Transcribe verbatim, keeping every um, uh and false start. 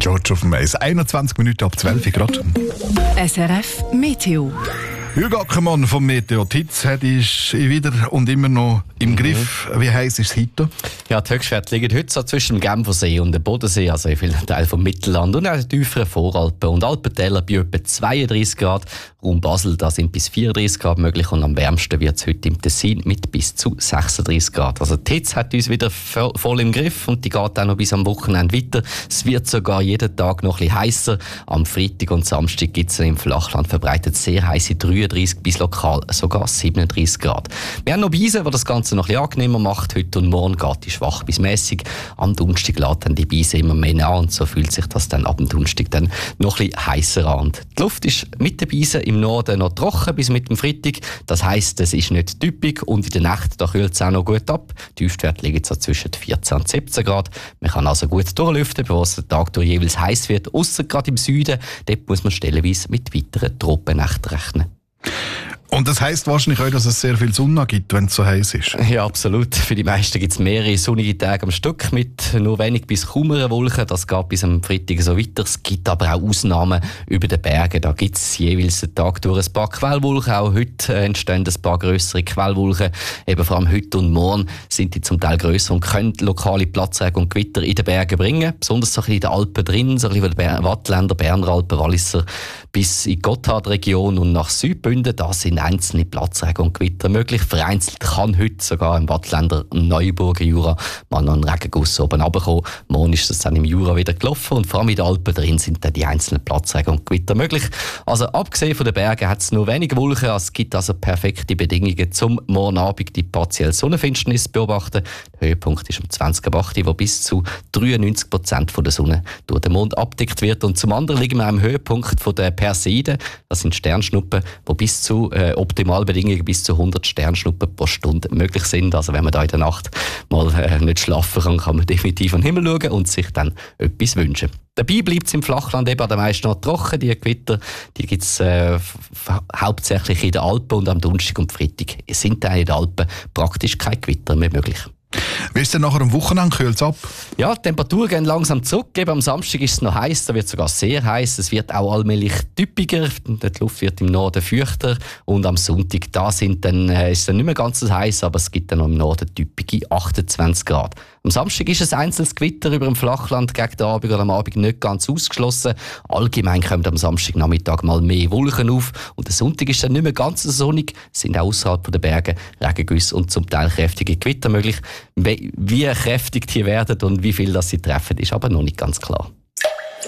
George auf dem Eis. einundzwanzig Minuten ab zwölf Grad. S R F Meteo. Jürg Ackermann vom Meteo. Die Hitze hat ist wieder und immer noch im mhm. Griff. Wie heiß ist es heute? Ja, die Höchstwerte liegen heute so zwischen dem Genfersee und dem Bodensee, also in vielen Teilen vom Mittelland und auch den tieferen Voralpen und Alpentäler bei etwa zweiunddreißig Grad. Raum Basel, da sind bis vierunddreißig Grad möglich und am wärmsten wird es heute im Tessin mit bis zu sechsunddreißig Grad. Also die Hitze hat uns wieder voll im Griff und die geht auch noch bis am Wochenende weiter. Es wird sogar jeden Tag noch ein bisschen heißer. Am Freitag und Samstag gibt es im Flachland verbreitet sehr heiße dreiunddreißig bis lokal sogar siebenunddreißig Grad. Wir haben noch Beise, die das Ganze noch ein bisschen angenehmer macht. Heute und morgen geht die schwach bis mäßig. Am Donnerstag lädt dann die Beise immer mehr nach und so fühlt sich das dann ab dem Donnerstag dann noch ein bisschen heißer an. Die Luft ist mit den Beisen im Norden noch trocken bis mit dem Freitag. Das heisst, es ist nicht typisch und in der Nacht da kühlt es auch noch gut ab. Die Tiefstwerte liegen so zwischen vierzehn und siebzehn Grad. Man kann also gut durchlüften, bevor es den Tag durch jeweils heiß wird. Ausser gerade im Süden, dort muss man stellenweise mit weiteren Tropennächten rechnen. Und das heisst wahrscheinlich auch, dass es sehr viel Sonne gibt, wenn es so heiß ist. Ja, absolut. Für die meisten gibt es mehrere sonnige Tage am Stück mit nur wenig bis kaum einer Wolke. Das geht bis am Freitag so weiter. Es gibt aber auch Ausnahmen über den Bergen. Da gibt es jeweils den Tag durch ein paar Quellwolken. Auch heute entstehen ein paar grössere Quellwolken. Eben vor allem heute und morgen sind die zum Teil grösser und können lokale Platzregen und Gewitter in den Bergen bringen. Besonders so ein bisschen in den Alpen drin, so ein bisschen von den Wattländer, Berner Alpen, Walliser bis in die Gotthardregion und nach Südbünden. Da sind einzelne Platzregen und Gewitter möglich. Vereinzelt kann heute sogar im Wattländer Neuburger Jura mal noch ein Regenguss oben runterkommen. Morgen ist das dann im Jura wieder gelaufen und vor allem in den Alpen drin sind dann die einzelnen Platzregen und Gewitter möglich. Also abgesehen von den Bergen hat es nur wenige Wolken. Es gibt also perfekte Bedingungen zum morgen Abend die partielle Sonnenfinsternis zu beobachten. Der Höhepunkt ist um zwanzig Uhr acht, wo bis zu dreiundneunzig Prozent von der Sonne durch den Mond abdeckt wird. Und zum anderen liegen wir am Höhepunkt von der Perseiden. Das sind Sternschnuppen, die bis zu äh, Optimalbedingungen bis zu hundert Sternschnuppen pro Stunde möglich sind. Also wenn man da in der Nacht mal äh, nicht schlafen kann, kann man definitiv an den Himmel schauen und sich dann etwas wünschen. Dabei bleibt es im Flachland eben am meisten noch trocken. Die Gewitter die gibt es äh, hauptsächlich in den Alpen und am Donnerstag und Freitag sind dann in den Alpen praktisch keine Gewitter mehr möglich. Wie ist denn nachher am Wochenende? Kühlt es ab? Ja, die Temperaturen gehen langsam zurück. Eben am Samstag ist es noch heiß, da wird es sogar sehr heiß. Es wird auch allmählich typiger. Die Luft wird im Norden feuchter. Und am Sonntag da sind dann, äh, ist es dann nicht mehr ganz so heiß, aber es gibt dann noch im Norden typische achtundzwanzig Grad. Am Samstag ist ein einzelnes Gewitter über dem Flachland gegen den Abend oder am Abend nicht ganz ausgeschlossen. Allgemein kommt am Samstagnachmittag mal mehr Wolken auf. Und der Sonntag ist dann nicht mehr ganz so sonnig. Es sind auch außerhalb der Berge Regengüsse und zum Teil kräftige Gewitter möglich. Wie kräftig die werden und wie viel das sie treffen, ist aber noch nicht ganz klar.